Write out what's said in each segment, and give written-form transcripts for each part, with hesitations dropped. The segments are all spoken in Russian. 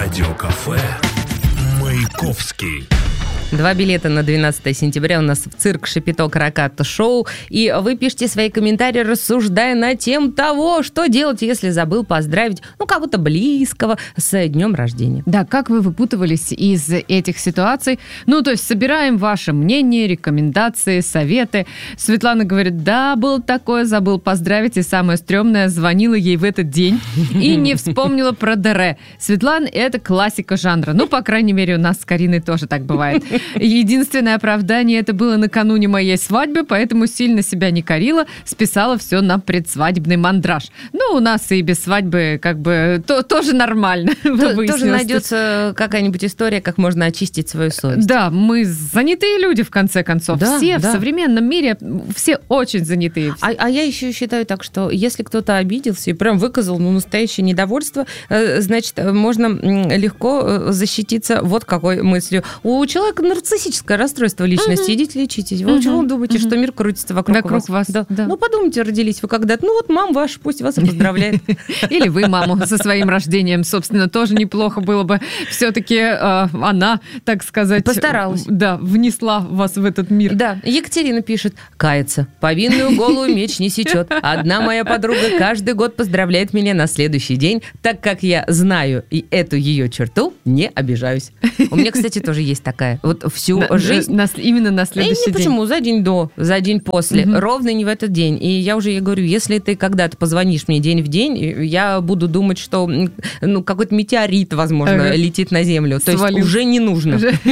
Радиокафе «Маяковский». 2 билета на 12 сентября у нас в цирк «Шапито Каракатта Шоу». И вы пишите свои комментарии, рассуждая на тему того, что делать, если забыл поздравить, кого-то близкого с днем рождения. Да, как вы выпутывались из этих ситуаций? То есть собираем ваше мнение, рекомендации, советы. Светлана говорит, да, было такое, забыл поздравить, и самое стрёмное, звонила ей в этот день и не вспомнила про Дере. Светлана, это классика жанра. По крайней мере, у нас с Кариной тоже так бывает. Единственное оправдание это было накануне моей свадьбы, поэтому сильно себя не корила, списала все на предсвадебный мандраж. У нас и без свадьбы тоже нормально. Тоже найдется какая-нибудь история, как можно очистить свою совесть. Да, мы занятые люди, в конце концов. Да, в современном мире все очень занятые. А я еще считаю так, что если кто-то обиделся и прям выказал настоящее недовольство, значит, можно легко защититься вот какой мыслью. У человека нарциссическое расстройство личности. Идите лечитесь. Вы почему думаете, что мир крутится вокруг вас? Да. Подумайте, родились вы когда-то. Мама ваша, пусть вас и поздравляет. Или вы маму со своим рождением, собственно, тоже неплохо было бы. Все-таки она, так сказать... Постаралась. Да, внесла вас в этот мир. Да, Екатерина пишет, кается. Повинную голову меч не сечет. Одна моя подруга каждый год поздравляет меня на следующий день, так как я знаю и эту ее черту, не обижаюсь. У меня, кстати, тоже есть такая. Вот всю жизнь... Именно на следующий день. Почему? За день до, за день после. Ровно не в этот день. И я уже ей говорю, если ты когда-то позвонишь мне день в день, я буду думать, что какой-то метеорит, возможно, летит на Землю. То есть уже не нужно.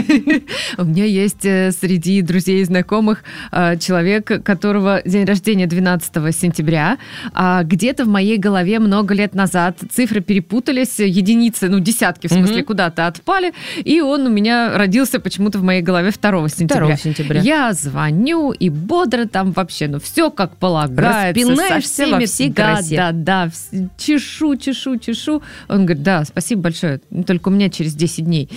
У меня есть среди друзей и знакомых человек, которого день рождения 12 сентября. А где-то в моей голове много лет назад цифры перепутались, единицы, десятки, в смысле, куда-то отпали. И он у меня родился почему-то в моей голове 2 сентября. 2 сентября. Я звоню, и бодро там вообще, все как полагается. Распинаешься во всей красе. Да, чешу. Он говорит, да, спасибо большое, только у меня через 10 дней.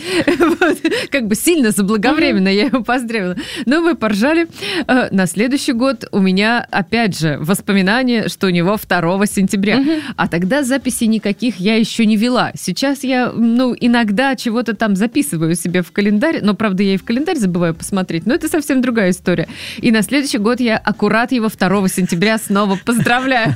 Сильно заблаговременно я его поздравила. Но мы поржали. На следующий год у меня, опять же, воспоминания, что у него 2 сентября. А тогда записей никаких я еще не вела. Сейчас я, иногда чего-то там записываю себе в календарь, но, правда, я и в календарь забываю посмотреть, но это совсем другая история. И на следующий год я аккурат его 2 сентября снова поздравляю.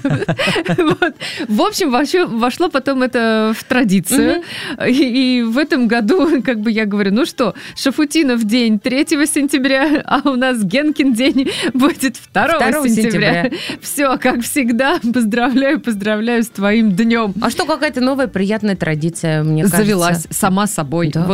В общем, вошло потом это в традицию. И в этом году, я говорю, Шафутинов день 3 сентября, а у нас Генкин день будет 2 сентября. Все, как всегда, поздравляю с твоим днем. А что, какая-то новая приятная традиция, мне кажется? Завелась сама собой. Да.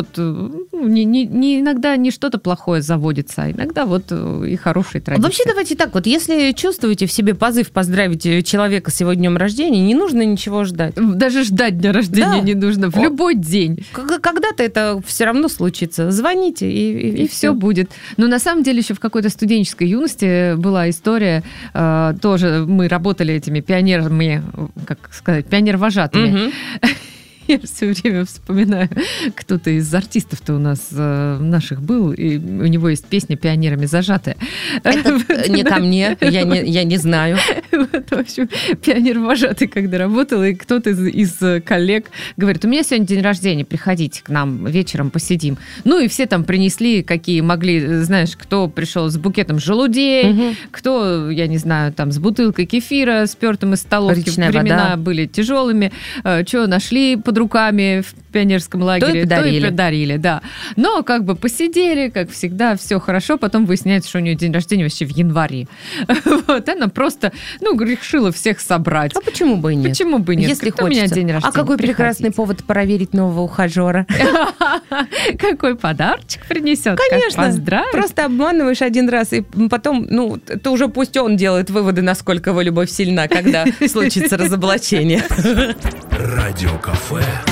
Иногда не что-то плохое заводится, а иногда и хорошие традиции. Вообще, давайте так, если чувствуете в себе позыв поздравить человека с его днем рождения, не нужно ничего ждать. Даже ждать дня рождения не нужно. В любой день. Когда-то это все равно случится. Звоните, и все будет. Но на самом деле еще в какой-то студенческой юности была история, тоже мы работали этими пионерами, пионер-вожатыми. Я все время вспоминаю, кто-то из артистов-то у нас наших был, и у него есть песня «Пионерами зажатая». Это не ко мне, я не знаю. В общем, пионер-вожатый, когда работал, и кто-то из коллег говорит, у меня сегодня день рождения, приходите к нам, вечером посидим. И все там принесли, какие могли, знаешь, кто пришел с букетом желудей, кто, я не знаю, там с бутылкой кефира, спёртым из столовки. Речная времена вода. были тяжелыми, что нашли под руками в пионерском лагере, то и подарили, да. Но посидели, как всегда, все хорошо. Потом выясняется, что у нее день рождения вообще в январе. Она просто, решила всех собрать. А почему бы и нет? Почему бы и нет? Если у меня хочется. день рождения. А какой прекрасный повод проверить нового ухажера. Какой подарочек принесет? Конечно. Поздравить. Просто обманываешь один раз, и потом, то уже пусть он делает выводы, насколько его любовь сильна, когда случится разоблачение. Радиокафе